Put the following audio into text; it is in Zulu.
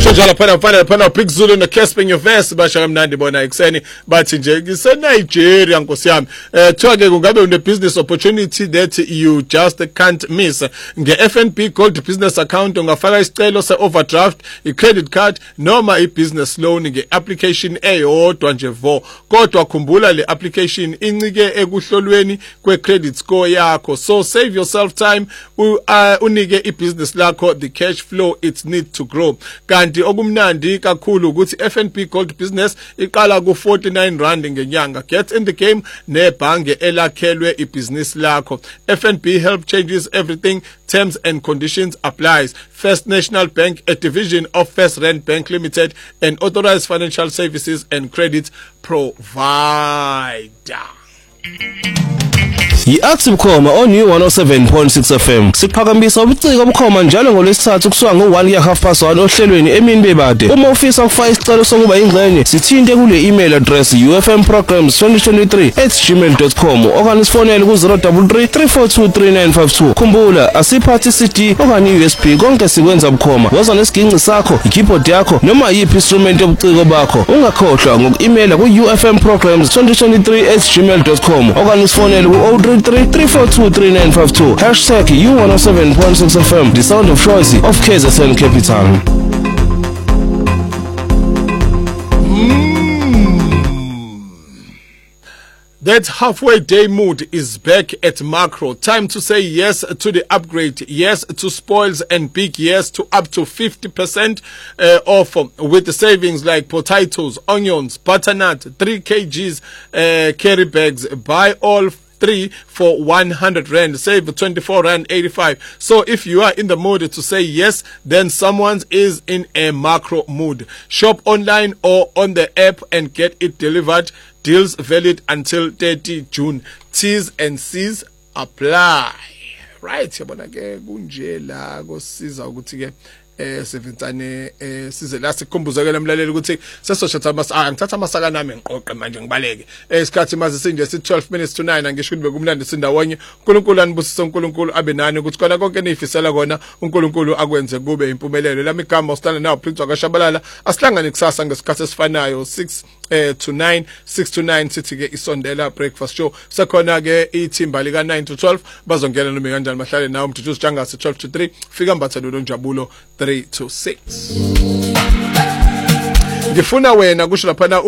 njalo phana Big Zulu no Casping your verse basha kamnandi bona ekseni bathi nje ngise Nigeria nkosi yami kuthiwa ke kungabe une business opportunity that you just can't miss nge FNB Gold business account ungafaka isicelo se overdraft I credit card noma I business loan nge application eyodwa nje vo kodwa khumbula le application incike ekuhlolweni kwe credit score yakho so save yourself time unike I business lakho the cash flow it need to grow kanti okumnandi kakhulu ukuthi FNB Gold business iqala ku 49 rand ngenyanga get in the game nebhange elakhelwe ibusiness lakho FNB help changes everything terms and conditions applies First National Bank a division of First Rand Bank Limited and authorized financial services and credit provider. Yi-Active Bukhoma on U107.6 FM. Siphakamisa ubuciko Bukhoma njalo ngolwesithathu kusuka ngo-1:30 ohlelweni emini bebade. Uma ufisa ukufaka isicelo sokuba ingxenye, sithinte kule email address ufmprograms2023@gmail.com okanye sifonele ku-033 342 3952. Khumbula asiphathi CD okanye USB konke sikwenza Bukhoma. Woza nesiginci sakho, i-keyboard yakho noma yiphi instrument yobuciko bakho. Ungakhohlwa ngoku-emaila ku-ufmprograms2023@gmail.com okanye sifonele ku-033 342 3952 #U107.6 FM, the sound of choice of KZN Capital. That halfway day mood is back at Macro. Time to say yes to the upgrade, yes to spoils, and big yes to up to 50% off with the savings like potatoes, onions, butternut, 3 kgs carry bags. Buy all 3 for 100 rand, save 24 rand 85. So if you are in the mood to say yes, then someone is in a Macro mood. Shop online or on the app and get it delivered. Deals valid until 30 June. T's and C's apply. Right, yabona ke kunje la kosiza ukuthi ke seventane size la sikhumbuzekela umlaleli ukuthi sesoshatha ngithatha amasaka nami ngiqoqe manje ngibaleke isikhathi maze sinje si 12 minutes to 9 angisho ukuthi bekumnandi sindawonye uNkulunkulu anibusise uNkulunkulu abe nani ukuthi kona konke nifisela kona uNkulunkulu akwenze kube impumelelo lami igama usitana nawo Prince wakashabalala asihlangane kusasa ngesikhathi esifanayo 6 to 9 sithi ke isondela breakfast show sekhona ke ithimba lika 9 to 12 bazongena noma kanjani mahlale nawo Mduduzi Jangase 12 to 3 fika mbatha Njabulo 3 to 6. Ngifuna wena kusho lapha